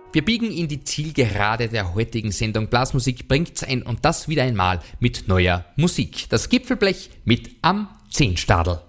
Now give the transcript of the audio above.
Wir biegen in die Zielgerade der heutigen Sendung Blasmusik bringt's ein und das wieder einmal mit neuer Musik. Das Gipfelblech mit am Zehnstadel.